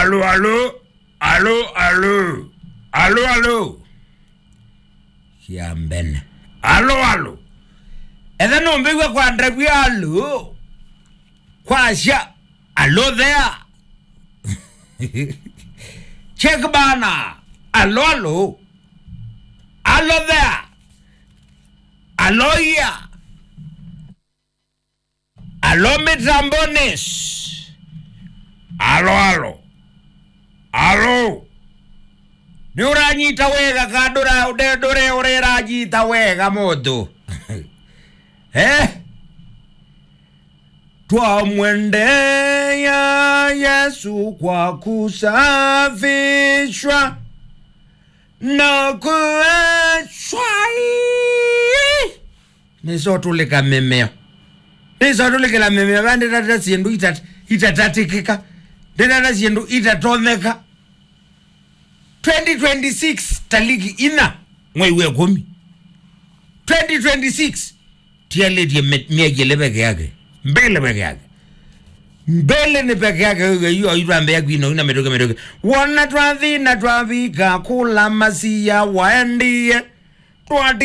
Allo, allo. Allo, allo. Allo, allo. Yamben. Allo, allo. Eda no mbigwa kwa ndagwi allo. Kwa sha. Allo there. Check bana. Allo, allo. Allo there. Allo here. Allo mitrambones. Allo, allo. Allo. Ni uranyita wega kadura udedore ureranyita wega modo. Twamwendea Yesu kwa kusafishwa na kuachwa. Nisotulika memeo. Nisotulika memeo. Bande tata siendu itatatikika. Tata siendu itatoneka. 2026 taliki ina mwewe kumi. 2026 tialeti miagele peke yake. Mbele peke yake. Mbele ni peke yake. Yuambe ya kwino ina metoke. Wana tuadhi na tuavika kula masia waendie. Tuadi